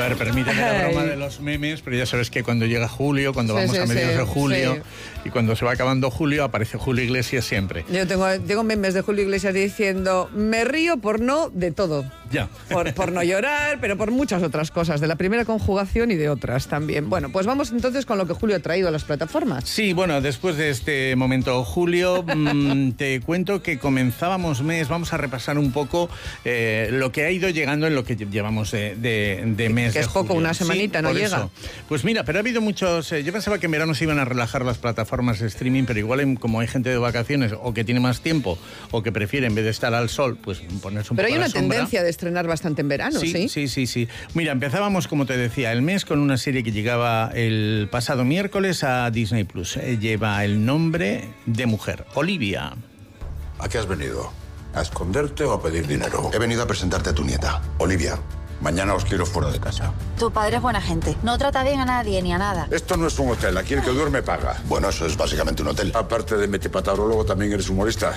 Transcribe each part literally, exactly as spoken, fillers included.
ver, permíteme la broma de los memes, pero ya sabes que cuando llega julio, cuando Sí, vamos sí, a mediados sí, de julio, sí. y cuando se va acabando julio, aparece Julio Iglesias siempre. Yo tengo, tengo memes de Julio Iglesias diciendo, me río por no de todo. Ya. Por, por no llorar, pero por muchas otras cosas, de la primera conjugación y de otras también. Bueno, pues vamos entonces con lo que Julio ha traído a las plataformas. Sí, bueno, después de este momento, Julio, mmm, te cuento que comenzábamos mes, vamos a repasar un poco eh, lo que ha ido llegando en lo que llevamos de, de, de mes. Que de es poco, julio. una semanita, Sí, no por llega. eso. Pues mira, pero ha habido muchos... Eh, yo pensaba que en verano se iban a relajar las plataformas de streaming, pero igual hay, como hay gente de vacaciones o que tiene más tiempo o que prefiere, en vez de estar al sol, pues ponerse un Pero poco hay a la una sombra. tendencia de estrenar bastante en verano, ¿sí? Sí, sí, sí, sí. Mira, empezábamos, como te decía, el mes con una serie que llegaba el pasado miércoles a Disney Plus. Eh, lleva el nombre de Mujer, Olivia. ¿A qué has venido? ¿A esconderte o a pedir dinero? He venido a presentarte a tu nieta, Olivia. Mañana os quiero fuera de casa. Tu padre es buena gente. No trata bien a nadie ni a nada. Esto no es un hotel, aquí el que duerme paga. Bueno, eso es básicamente un hotel. Aparte de metepatarólogo, también eres humorista.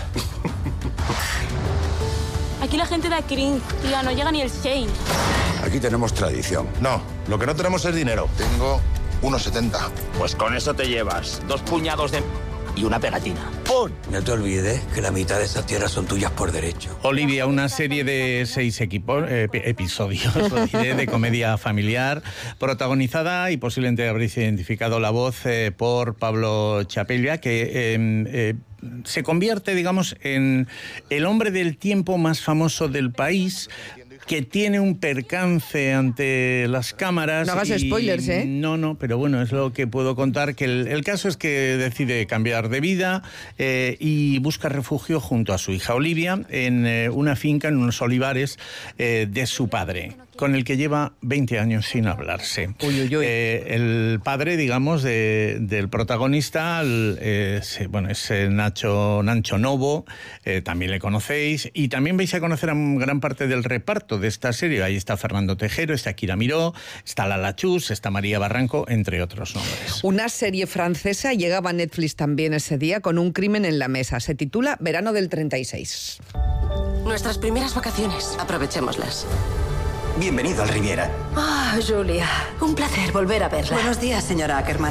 Aquí la gente da cringe, tía, no llega ni el Shane. Aquí tenemos tradición. No, lo que no tenemos es dinero. Tengo uno setenta. Pues con eso te llevas dos puñados de... y una pegatina. ¡Pum! No te olvides que la mitad de esas tierras son tuyas por derecho. Olivia, una serie de seis equipos, eh, episodios lo diré, de comedia familiar, protagonizada y posiblemente habréis identificado la voz eh, por Pablo Chapella, que eh, eh, se convierte, digamos, en el hombre del tiempo más famoso del país, que tiene un percance ante las cámaras. No hagas y... spoilers, ¿eh? No, no, pero bueno, es lo que puedo contar, que el, el caso es que decide cambiar de vida eh, y busca refugio junto a su hija Olivia en eh, una finca, en unos olivares eh, de su padre, con el que lleva veinte años sin hablarse. Uy, uy, uy. Eh, el padre, digamos, de, del protagonista, el, eh, se, bueno, es eh, Nacho, Nacho Novo, eh, también le conocéis, y también vais a conocer a gran parte del reparto de esta serie. Ahí está Fernando Tejero, está Kira Miró, está Lala Chus, está María Barranco, entre otros nombres. Una serie francesa llegaba a Netflix también ese día con un crimen en la mesa. Se titula Verano del treinta y seis. Nuestras primeras vacaciones. Aprovechémoslas. Bienvenido al Riviera. Ah, Julia. Un placer volver a verla. Buenos días, señora Ackerman.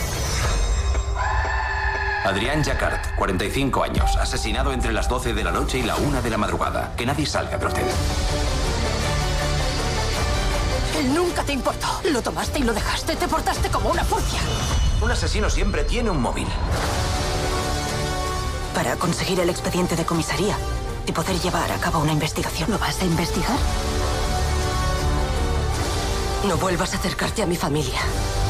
Adrián Jacquard, cuarenta y cinco años, asesinado entre las doce de la noche y la una de la madrugada. Que nadie salga de hotel. Él nunca te importó. Lo tomaste y lo dejaste. Te portaste como una furcia. Un asesino siempre tiene un móvil. Para conseguir el expediente de comisaría y poder llevar a cabo una investigación. ¿Lo vas a investigar? No vuelvas a acercarte a mi familia.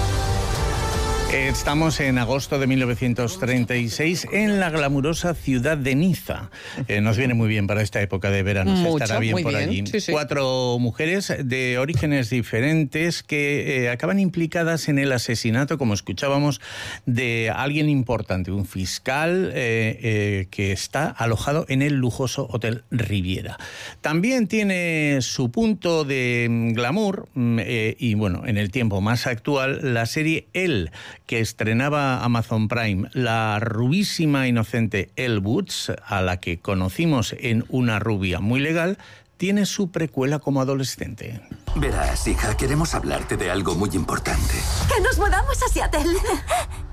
Estamos en agosto de mil novecientos treinta y seis en la glamurosa ciudad de Niza. Eh, nos viene muy bien para esta época de verano. Mucho, se estará bien muy por bien. allí. Sí, sí. Cuatro mujeres de orígenes diferentes que eh, acaban implicadas en el asesinato, como escuchábamos, de alguien importante, un fiscal eh, eh, que está alojado en el lujoso Hotel Riviera. También tiene su punto de glamour eh, y, bueno, en el tiempo más actual, la serie Elle, que estrenaba Amazon Prime, la rubísima inocente Elle Woods, a la que conocimos en Una rubia muy legal, tiene su precuela como adolescente. Verás, hija, queremos hablarte de algo muy importante. ¡Que nos mudamos a Seattle!